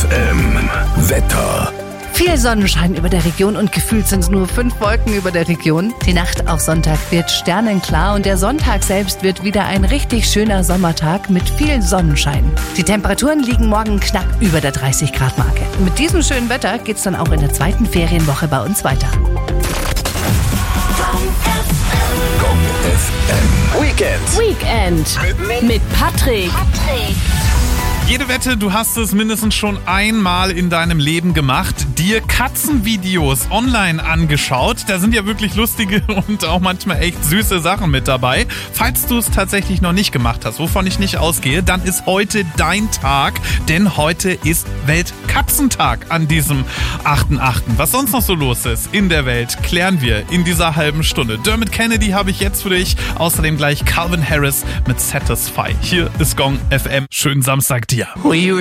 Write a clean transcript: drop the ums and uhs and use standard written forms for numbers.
FM. Wetter. Viel Sonnenschein über der Region und gefühlt sind es nur 5 Wolken über der Region. Die Nacht auf Sonntag wird sternenklar und der Sonntag selbst wird wieder ein richtig schöner Sommertag mit viel Sonnenschein. Die Temperaturen liegen morgen knapp über der 30-Grad-Marke. Mit diesem schönen Wetter geht's dann auch in der zweiten Ferienwoche bei uns weiter. Gong FM. Weekend mit Patrick. Jede Wette, du hast es mindestens schon einmal in deinem Leben gemacht, dir Katzenvideos online angeschaut. Da sind ja wirklich lustige und auch manchmal echt süße Sachen mit dabei. Falls du es tatsächlich noch nicht gemacht hast, wovon ich nicht ausgehe, dann ist heute dein Tag, denn heute ist Weltkatzentag an diesem 8.8. Was sonst noch so los ist in der Welt, klären wir in dieser halben Stunde. Dermot Kennedy habe ich jetzt für dich, außerdem gleich Calvin Harris mit Satisfy. Hier ist Gong FM. Schönen Samstag dir. We